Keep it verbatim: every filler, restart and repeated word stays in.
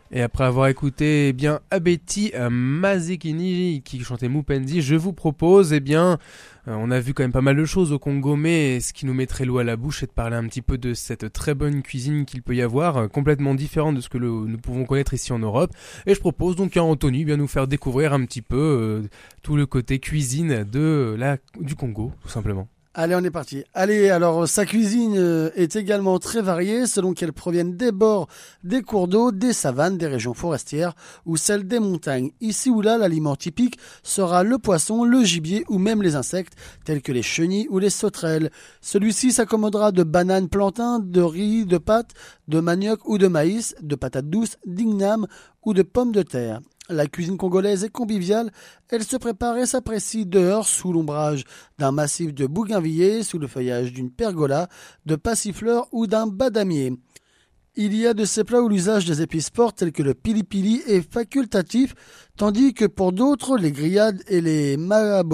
Et après avoir écouté eh bien Abeti euh, Mazekini qui chantait Mupendi, je vous propose eh bien euh, on a vu quand même pas mal de choses au Congo, mais ce qui nous mettrait l'eau à la bouche c'est de parler un petit peu de cette très bonne cuisine qu'il peut y avoir, euh, complètement différente de ce que le, nous pouvons connaître ici en Europe. Et je propose donc à Anthony eh bien nous faire découvrir un petit peu euh, tout le côté cuisine de la du Congo tout simplement. Allez, on est parti. Allez, alors sa cuisine euh, est également très variée selon qu'elle provienne des bords, des cours d'eau, des savanes, des régions forestières ou celles des montagnes. Ici ou là, l'aliment typique sera le poisson, le gibier ou même les insectes tels que les chenilles ou les sauterelles. Celui-ci s'accommodera de bananes, plantains, de riz, de pâtes, de manioc ou de maïs, de patates douces, d'igname ou de pommes de terre. La cuisine congolaise est conviviale, elle se prépare et s'apprécie dehors sous l'ombrage d'un massif de bougainvilliers, sous le feuillage d'une pergola, de passifleurs ou d'un badamier. Il y a de ces plats où l'usage des épices fortes telles que le pili-pili est facultatif, tandis que pour d'autres, les grillades et les marabou